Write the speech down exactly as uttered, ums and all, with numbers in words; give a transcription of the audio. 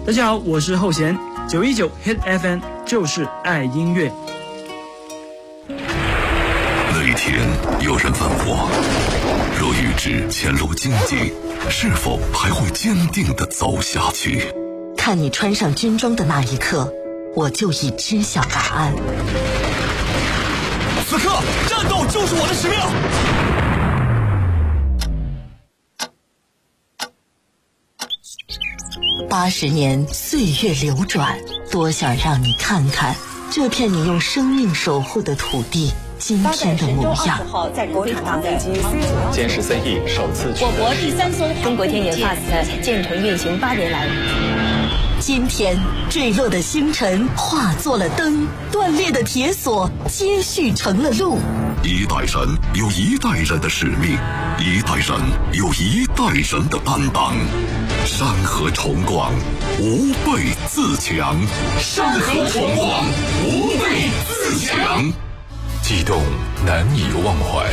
大家好，我是后弦，九一九 Hit F M 就是爱音乐。 那一天，有人问我，若预知前路荆棘，是否还会坚定地走下去？ 看你穿上军装的那一刻，我就已知晓答案。 此刻，战斗就是我的使命。 八十年岁月流转，多想让你看看这片你用生命守护的土地今天的模样。 在国产大飞机歼十三 E 首次取我国第三艘中国天研 FAST 建成运行八年来， 今天坠落的星辰化作了灯，断裂的铁索接续成了路。 一代人有一代人的使命，一代人有一代人的担当。山河重光，吾辈自强。山河重光，吾辈自强。 激动难以忘怀。